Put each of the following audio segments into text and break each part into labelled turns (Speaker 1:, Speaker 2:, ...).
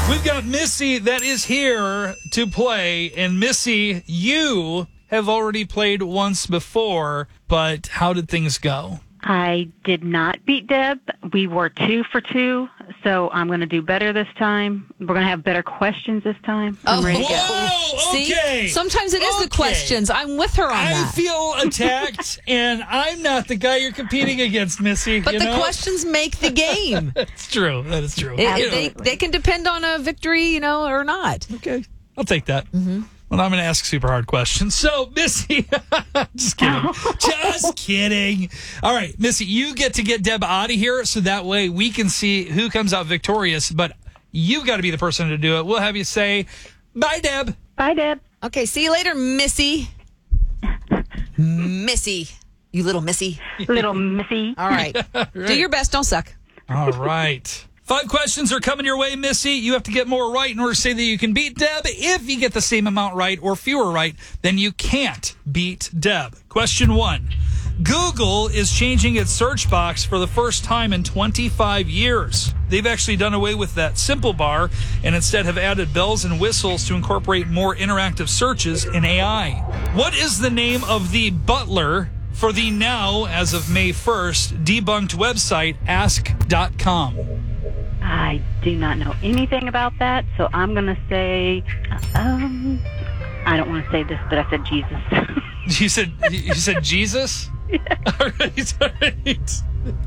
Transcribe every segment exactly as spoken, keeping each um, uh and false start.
Speaker 1: We've got Missy that is here to play. And Missy, you have already played once before, but how did things go?
Speaker 2: I did not beat Deb. We were two for two, so I'm going to do better this time. We're going to have better questions this time. I'm
Speaker 3: Oh,
Speaker 2: ready to go.
Speaker 1: Whoa,
Speaker 3: See,
Speaker 1: okay.
Speaker 3: sometimes it is
Speaker 1: Okay.
Speaker 3: the questions. I'm with her on
Speaker 1: I
Speaker 3: that.
Speaker 1: feel attacked, and I'm not the guy you're competing agaast, Missy.
Speaker 3: But
Speaker 1: you
Speaker 3: the
Speaker 1: know?
Speaker 3: questions make the game.
Speaker 1: It's true. That is true.
Speaker 3: It- it-
Speaker 1: You
Speaker 3: they,
Speaker 1: know.
Speaker 3: they can depend on a victory, you know, or not.
Speaker 1: Okay, I'll take that. Mm-hmm. Well, I'm going to ask super hard questions. So, Missy, just kidding. Just kidding. All right, Missy, you get to get Deb out of here so that way we can see who comes out victorious. But you got to be the person to do it. We'll have you say, bye, Deb.
Speaker 2: Bye, Deb.
Speaker 3: Okay, see you later, Missy. Missy. You little Missy.
Speaker 2: Little Missy.
Speaker 3: All right. Do your best. Don't suck.
Speaker 1: All right. Five questions are coming your way, Missy. You have to get more right in order to say that you can beat Deb. If you get the same amount right or fewer right, then you can't beat Deb. Question one. Google is changing its search box for the first time in twenty-five years. They've actually done away with that simple bar and instead have added bells and whistles to incorporate more interactive searches in A I. What is the name of the butler for the now, as of May first, debunked website ask dot com?
Speaker 2: I do not know anything about that, so I'm going to say, um, I don't want to say this, but I said Jesus.
Speaker 1: You said you said Jesus? Yeah. All right, all right.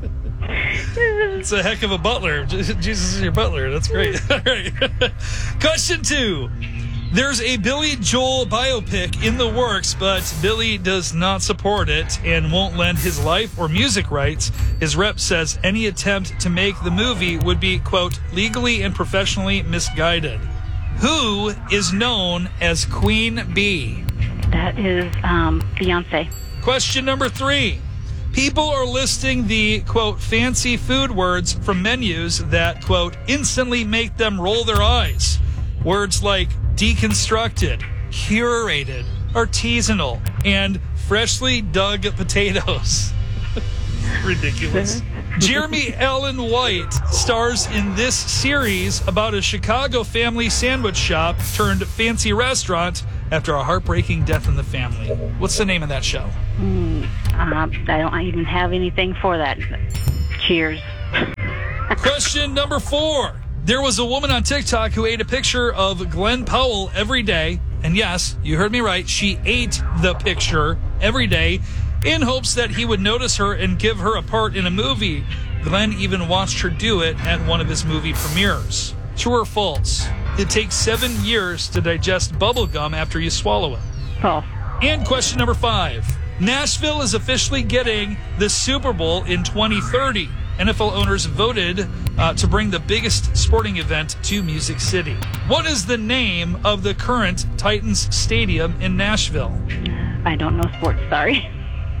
Speaker 1: It's a heck of a butler. Jesus is your butler. That's great. All right. Question two. There's a Billy Joel biopic in the works, but Billy does not support it and won't lend his life or music rights. His rep says any attempt to make the movie would be, quote, legally and professionally misguided. Who is known as Queen Bee?
Speaker 2: That is um, Beyonce.
Speaker 1: Question number three. People are listing the, quote, fancy food words from menus that, quote, instantly make them roll their eyes. Words like deconstructed, curated, artisanal, and freshly dug potatoes. Ridiculous. Jeremy Allen White stars in this series about a Chicago family sandwich shop turned fancy restaurant after a heartbreaking death in the family. What's the name of that show?
Speaker 2: Mm, uh, I don't even have anything for that. Cheers.
Speaker 1: Question number four. There was a woman on TikTok who ate a picture of Glenn Powell every day. And yes, you heard me right. She ate the picture every day in hopes that he would notice her and give her a part in a movie. Glenn even watched her do it at one of his movie premieres. True or false? It takes seven years to digest bubble gum after you swallow it.
Speaker 2: False.
Speaker 1: And question number five. Nashville is officially getting the Super Bowl in twenty thirty. N F L owners voted uh, to bring the biggest sporting event to Music City. What is the name of the current Titans Stadium in Nashville?
Speaker 2: I don't know sports, sorry.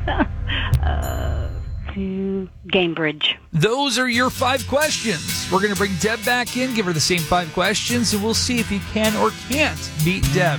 Speaker 2: uh, to Gamebridge.
Speaker 1: Those are your five questions. We're going to bring Deb back in, give her the same five questions, and we'll see if you can or can't beat Deb.